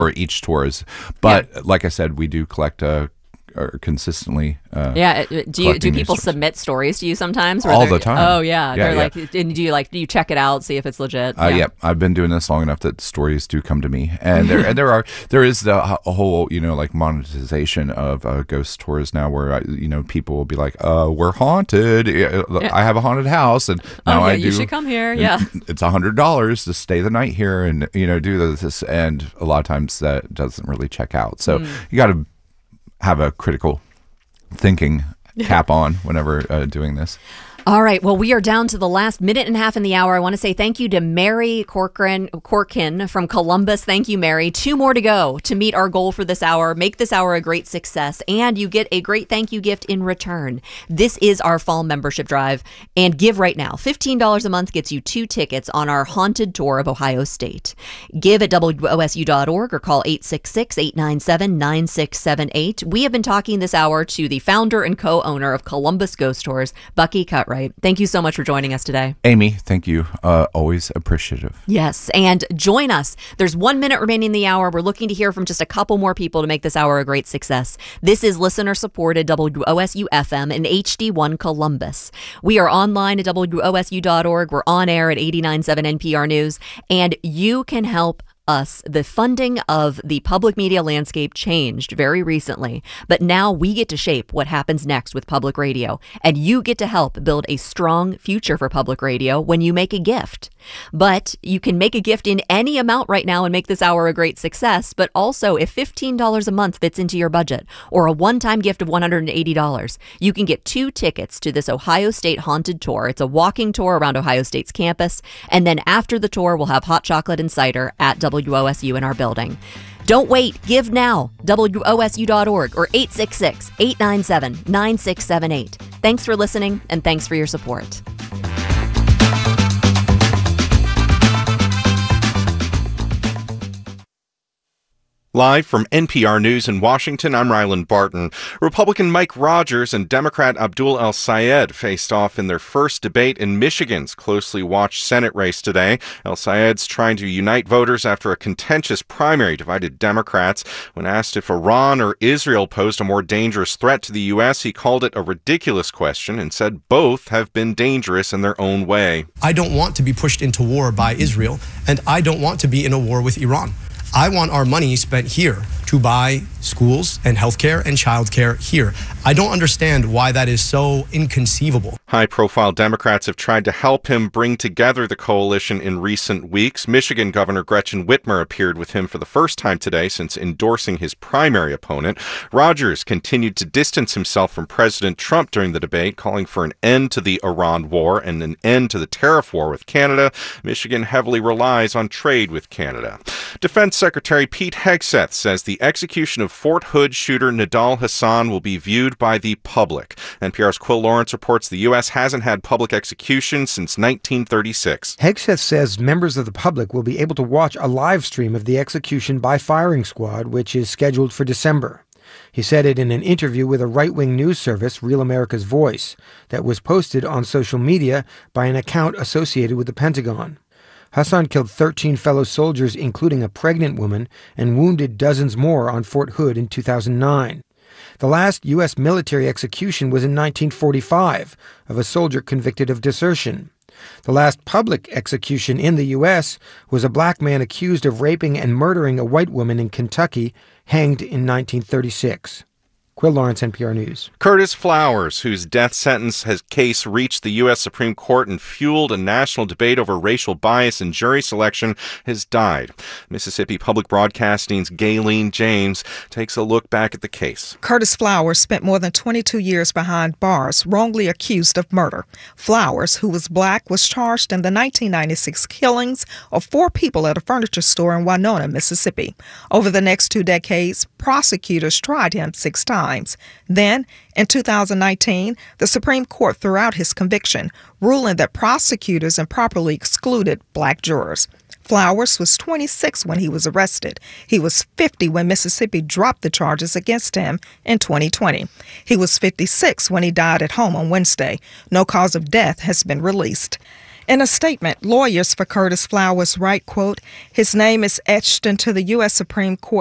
or each tour is. But like I said, we do collect or consistently. Do people submit stories to you sometimes? All the time. Oh yeah. They're like, and do you check it out, see if it's legit? I've been doing this long enough that stories do come to me, and there is the whole monetization of ghost tours now, where people will be like, we're haunted. I have a haunted house, and now you should come here. Yeah, it's $100 to stay the night here, and do this, and a lot of times that doesn't really check out. So you got to have a critical thinking cap on whenever doing this. All right. Well, we are down to the last minute and a half in the hour. I want to say thank you to Mary Corkin from Columbus. Thank you, Mary. 2 more to go to meet our goal for this hour. Make this hour a great success, and you get a great thank you gift in return. This is our fall membership drive, and give right now. $15 a month gets you 2 tickets on our haunted tour of Ohio State. Give at WOSU.org or call 866-897-9678. We have been talking this hour to the founder and co-owner of Columbus Ghost Tours, Bucky Cutright. Thank you so much for joining us today. Amy, thank you. Always appreciative. Yes, and join us. There's 1 minute remaining in the hour. We're looking to hear from just a couple more people to make this hour a great success. This is listener-supported WOSU-FM in HD1 Columbus. We are online at WOSU.org. We're on air at 89.7 NPR News, and you can help us. The funding of the public media landscape changed very recently, but now we get to shape what happens next with public radio, and you get to help build a strong future for public radio when you make a gift. But you can make a gift in any amount right now and make this hour a great success, but also if $15 a month fits into your budget, or a one-time gift of $180, you can get 2 tickets to this Ohio State haunted tour. It's a walking tour around Ohio State's campus, and then after the tour, we'll have hot chocolate and cider at WOSU in our building. Don't wait. Give now. WOSU.org or 866-897-9678. Thanks for listening, and thanks for your support. Live from NPR News in Washington, I'm Ryland Barton. Republican Mike Rogers and Democrat Abdul El-Sayed faced off in their first debate in Michigan's closely watched Senate race today. El-Sayed's trying to unite voters after a contentious primary divided Democrats. When asked if Iran or Israel posed a more dangerous threat to the U.S., he called it a ridiculous question and said both have been dangerous in their own way. I don't want to be pushed into war by Israel, and I don't want to be in a war with Iran. I want our money spent here to buy schools and healthcare and childcare here. I don't understand why that is so inconceivable. High-profile Democrats have tried to help him bring together the coalition in recent weeks. Michigan Governor Gretchen Whitmer appeared with him for the first time today since endorsing his primary opponent. Rogers continued to distance himself from President Trump during the debate, calling for an end to the Iran war and an end to the tariff war with Canada. Michigan heavily relies on trade with Canada. Defense Secretary Pete Hegseth says the execution of Fort Hood shooter Nidal Hasan will be viewed by the public. NPR's Quill Lawrence reports the U.S. hasn't had public execution since 1936. Hegseth says members of the public will be able to watch a live stream of the execution by firing squad, which is scheduled for December. He said it in an interview with a right-wing news service, Real America's Voice, that was posted on social media by an account associated with the Pentagon. Hasan killed 13 fellow soldiers, including a pregnant woman, and wounded dozens more on Fort Hood in 2009. The last U.S. military execution was in 1945 of a soldier convicted of desertion. The last public execution in the U.S. was a black man accused of raping and murdering a white woman in Kentucky, hanged in 1936. Quill Lawrence, NPR News. Curtis Flowers, whose death sentence case reached the U.S. Supreme Court and fueled a national debate over racial bias in jury selection, has died. Mississippi Public Broadcasting's Gayleen James takes a look back at the case. Curtis Flowers spent more than 22 years behind bars, wrongly accused of murder. Flowers, who was black, was charged in the 1996 killings of 4 people at a furniture store in Winona, Mississippi. Over the next 2 decades, prosecutors tried him 6 times. Then, in 2019, the Supreme Court threw out his conviction, ruling that prosecutors improperly excluded black jurors. Flowers was 26 when he was arrested. He was 50 when Mississippi dropped the charges against him in 2020. He was 56 when he died at home on Wednesday. No cause of death has been released. In a statement, lawyers for Curtis Flowers write, quote, "His name is etched into the U.S. Supreme Court